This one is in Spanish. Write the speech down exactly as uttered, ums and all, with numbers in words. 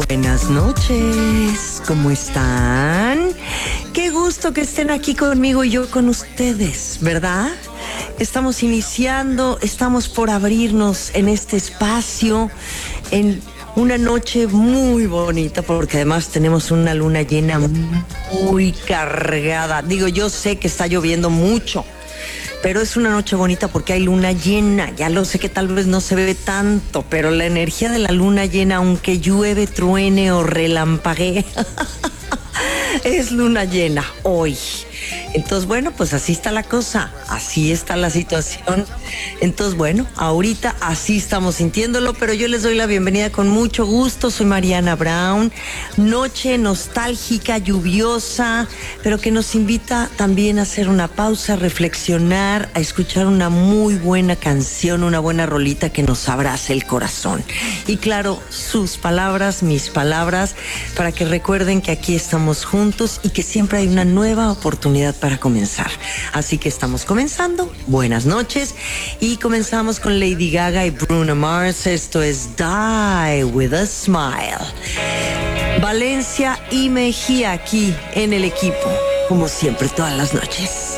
Buenas noches, ¿cómo están? Qué gusto que estén aquí conmigo y yo con ustedes, ¿verdad? Estamos iniciando, estamos por abrirnos en este espacio, en una noche muy bonita, porque además tenemos una luna llena muy cargada. Digo, yo sé que está lloviendo mucho, pero es una noche bonita porque hay luna llena. Ya lo sé que tal vez no se ve tanto, pero la energía de la luna llena, aunque llueve, truene o relampaguee, es luna llena hoy. Entonces, bueno, pues así está la cosa, así está la situación. Entonces, bueno, ahorita así estamos sintiéndolo, pero yo les doy la bienvenida con mucho gusto. Soy Mariana Brown. Noche nostálgica, lluviosa, pero que nos invita también a hacer una pausa, a reflexionar, a escuchar una muy buena canción, una buena rolita que nos abrace el corazón. Y claro, sus palabras, mis palabras, para que recuerden que aquí estamos juntos y que siempre hay una nueva oportunidad para comenzar. Así que estamos comenzando. Buenas noches. Y comenzamos con Lady Gaga y Bruno Mars. Esto es Die With A Smile. Valencia y Mejía aquí en el equipo, como siempre, todas las noches.